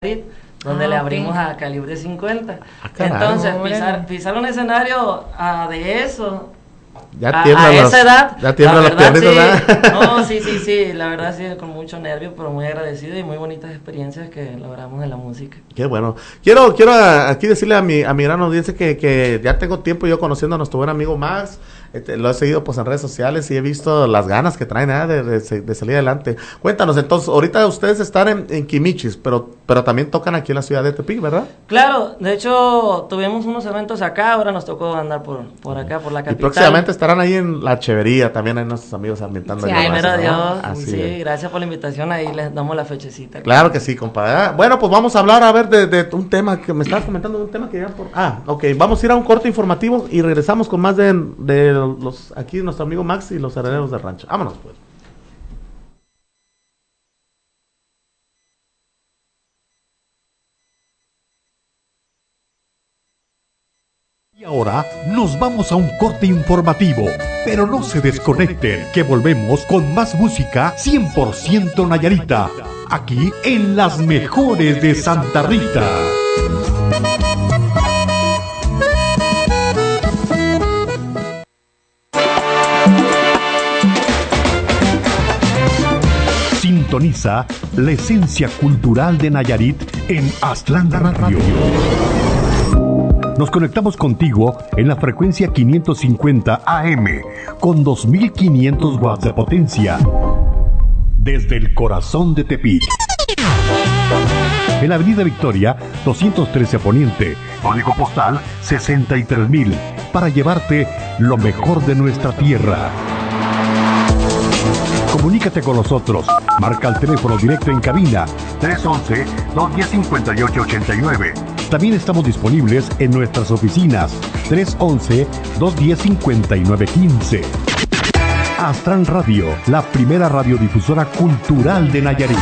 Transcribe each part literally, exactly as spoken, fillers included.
donde ah, le abrimos okay. a Calibre cincuenta. Ah, caray, Entonces, no, pisar, pisar un escenario uh, de eso, ya a, tiembla a los, esa edad, ya tiembla la las verdad piernitas, sí, no, sí, sí, sí, la verdad sí, con mucho nervio, pero muy agradecido y muy bonitas experiencias que logramos en la música. Qué bueno. Quiero quiero aquí decirle a mi, a mi gran audiencia que, que ya tengo tiempo yo conociendo a nuestro buen amigo Max. Este, lo he seguido pues en redes sociales y he visto las ganas que traen ¿eh? de, de, de salir adelante. Cuéntanos, entonces, ahorita ustedes están en, en Quimichis, pero pero también tocan aquí en la ciudad de Tepic, ¿verdad? Claro, de hecho tuvimos unos eventos acá, ahora nos tocó andar por, por acá, por la capital. Y próximamente estarán ahí en La Chevería, también hay nuestros amigos ambientando. Sí, ahí primero más, ¿no? Dios, Así sí, es. gracias por la invitación, ahí les damos la fechecita. Claro que sí, compadre. Ah, bueno, pues vamos a hablar a ver de, de un tema que me estabas comentando, un tema que ya por... Ah, ok, vamos a ir a un corte informativo y regresamos con más de, de los aquí nuestro amigo Max y los herederos del rancho. Vámonos pues. Y ahora nos vamos a un corte informativo, pero no se desconecten, que volvemos con más música cien por ciento Nayarita, aquí en Las Mejores de Santa Rita. Sintoniza la esencia cultural de Nayarit en Aztlán Radio. Nos conectamos contigo en la frecuencia quinientos cincuenta A M con dos mil quinientos watts de potencia desde el corazón de Tepic. En la Avenida Victoria doscientos trece Poniente, código postal sesenta y tres mil, para llevarte lo mejor de nuestra tierra. Comunícate con nosotros. Marca el teléfono directo en cabina tres once, dos diez, cincuenta y ocho ochenta y nueve. También estamos disponibles en nuestras oficinas tres once, dos diez, cincuenta y nueve quince. Aztlán Radio, la primera radiodifusora cultural de Nayarit.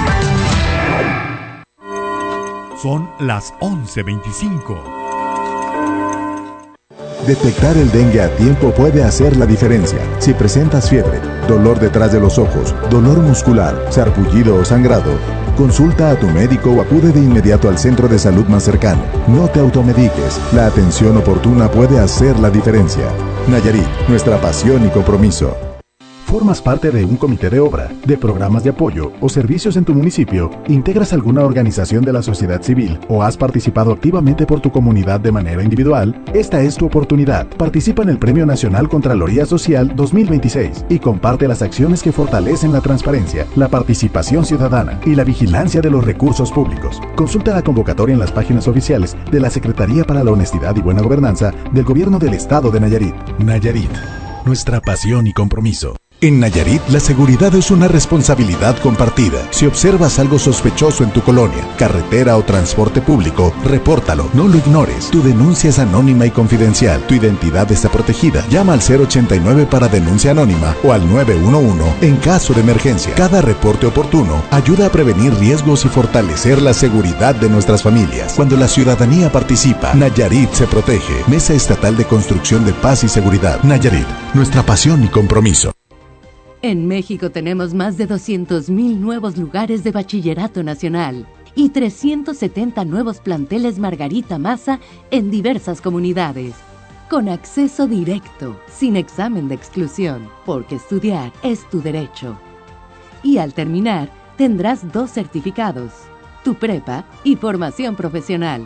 Son las once veinticinco. Detectar el dengue a tiempo puede hacer la diferencia. Si presentas fiebre, dolor detrás de los ojos, dolor muscular, sarpullido o sangrado, consulta a tu médico o acude de inmediato al centro de salud más cercano. No te automediques. La atención oportuna puede hacer la diferencia. Nayarit, nuestra pasión y compromiso. ¿Formas parte de un comité de obra, de programas de apoyo o servicios en tu municipio? ¿Integras alguna organización de la sociedad civil o has participado activamente por tu comunidad de manera individual? Esta es tu oportunidad. Participa en el Premio Nacional Contraloría Social dos mil veintiséis y comparte las acciones que fortalecen la transparencia, la participación ciudadana y la vigilancia de los recursos públicos. Consulta la convocatoria en las páginas oficiales de la Secretaría para la Honestidad y Buena Gobernanza del Gobierno del Estado de Nayarit. Nayarit, nuestra pasión y compromiso. En Nayarit, la seguridad es una responsabilidad compartida. Si observas algo sospechoso en tu colonia, carretera o transporte público, repórtalo, no lo ignores. Tu denuncia es anónima y confidencial. Tu identidad está protegida. Llama al cero ochenta y nueve para denuncia anónima o al nueve uno uno en caso de emergencia. Cada reporte oportuno ayuda a prevenir riesgos y fortalecer la seguridad de nuestras familias. Cuando la ciudadanía participa, Nayarit se protege. Mesa Estatal de Construcción de Paz y Seguridad. Nayarit, nuestra pasión y compromiso. En México tenemos más de doscientos mil nuevos lugares de bachillerato nacional y trescientos setenta nuevos planteles Margarita Maza en diversas comunidades, con acceso directo, sin examen de exclusión, porque estudiar es tu derecho. Y al terminar, tendrás dos certificados, tu prepa y formación profesional.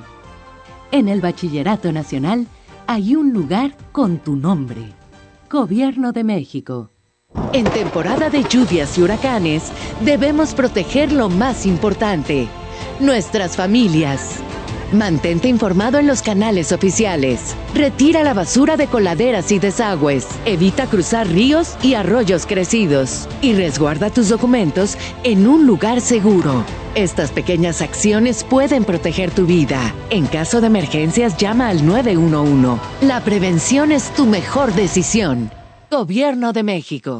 En el bachillerato nacional hay un lugar con tu nombre. Gobierno de México. En temporada de lluvias y huracanes, debemos proteger lo más importante, nuestras familias. Mantente informado en los canales oficiales. Retira la basura de coladeras y desagües. Evita cruzar ríos y arroyos crecidos. Y resguarda tus documentos en un lugar seguro. Estas pequeñas acciones pueden proteger tu vida. En caso de emergencias, llama al nueve uno uno. La prevención es tu mejor decisión. Gobierno de México.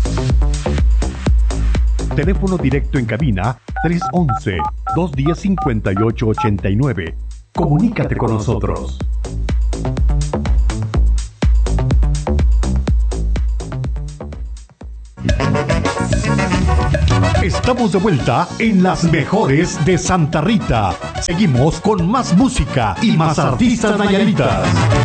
Teléfono directo en cabina tres once, dos diez, cincuenta y ocho ochenta y nueve. Comunícate con nosotros. Está estamos de vuelta en Las Mejores de Santa Rita. Seguimos con más música y más artistas nayaritas.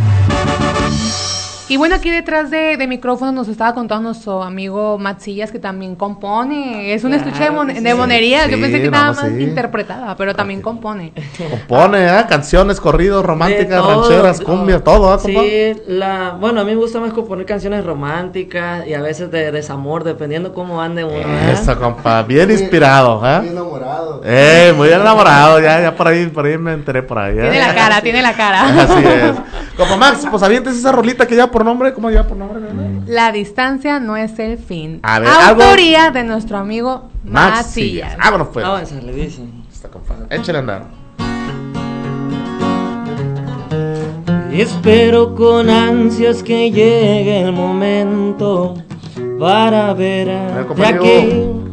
Y bueno, aquí detrás de, de micrófono nos estaba contando nuestro amigo Matsillas, que también compone. Es un Claro, estuche de, mon- sí. de monerías. Sí, Yo pensé que no, nada no, más sí. interpretaba, pero también compone. Compone, ¿eh? Canciones, corridos, románticas, De todo, rancheras, de- cumbias, todo, ¿eh, compa? Sí, la, bueno, a mí me gusta más componer canciones románticas y a veces de desamor, dependiendo cómo ande uno. ¿eh? Eso, compa, bien inspirado, Bien ¿eh? enamorado. Eh, muy bien enamorado, ya, ya por ahí, por ahí me enteré por ahí. ¿eh? Tiene la cara, tiene la cara. Así es. Compa Max, pues avientes esa rolita que lleva por nombre, ¿cómo lleva por nombre? ¿no? La distancia no es el fin. A ver, algo- Autoría de nuestro amigo Max Matsillas. Sillas. Vámonos pues. Avanza, le dice. Está, compa. Échale a andar. Espero con ansias que llegue el momento para ver ver, a de compañero. aquí